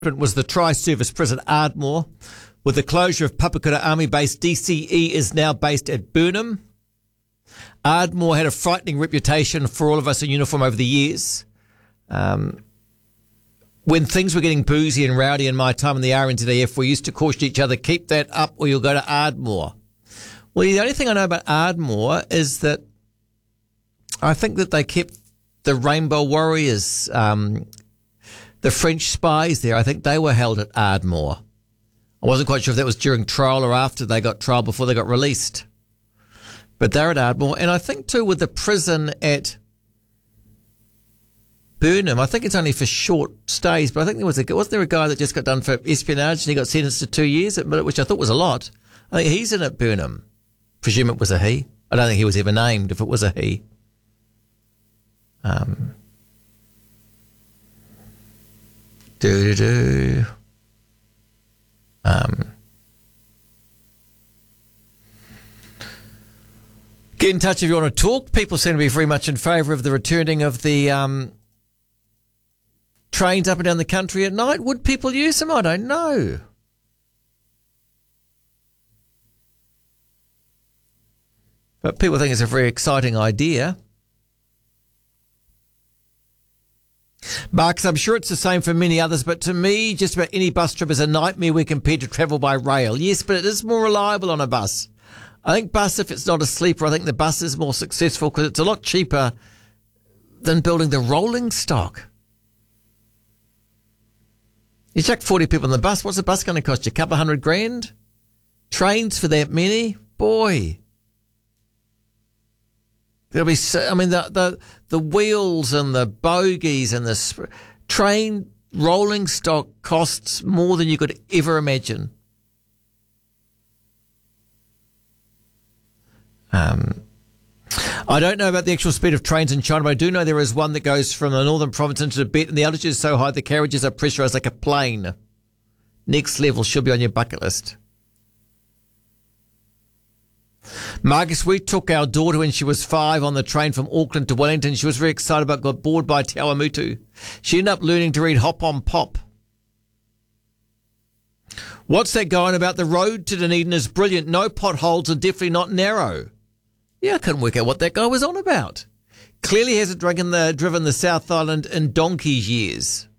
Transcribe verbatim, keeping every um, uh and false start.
was the tri-service prison Ardmore. With the closure of Papakura Army Base, D C E is now based at Burnham. Ardmore had a frightening reputation for all of us in uniform over the years. Um, when things were getting boozy and rowdy in my time in the R N Z F, we used to caution each other, keep that up or you'll go to Ardmore. Well, the only thing I know about Ardmore is that I think that they kept the Rainbow Warriors, um, the French spies there. I think they were held at Ardmore. I wasn't quite sure if that was during trial or after they got trial, before they got released. But they're at Ardmore. And I think, too, with the prison at Burnham, I think it's only for short stays, but I think there was a, wasn't there a guy that just got done for espionage and he got sentenced to two years, which I thought was a lot. I think he's in at Burnham. Presume it was a he. I don't think he was ever named if it was a he. Um, do do do. Um, get in touch if you want to talk. People seem to be very much in favour of the returning of the um, trains up and down the country at night. Would people use them? I don't know. But people think it's a very exciting idea. Marcus, I'm sure it's the same for many others, but to me, just about any bus trip is a nightmare when compared to travel by rail. Yes, but it is more reliable on a bus. I think bus, if it's not a sleeper, I think the bus is more successful because it's a lot cheaper than building the rolling stock. You chuck forty people on the bus, what's the bus going to cost you? A couple of hundred grand? Trains for that many? Boy. There'll be, so, I mean, the, the the wheels and the bogies and the sp- train rolling stock costs more than you could ever imagine. Um, I don't know about the actual speed of trains in China, but I do know there is one that goes from the northern province into Tibet, and the altitude is so high the carriages are pressurised like a plane. Next level should be on your bucket list. Marcus, we took our daughter when she was five on the train from Auckland to Wellington. She was very excited but got bored by Te Awamutu. She ended up learning to read Hop on Pop. What's that going about? The road to Dunedin is brilliant. No potholes and definitely not narrow. Yeah, I couldn't work out what that guy was on about. Clearly hasn't driven the, driven the South Island in donkey's years.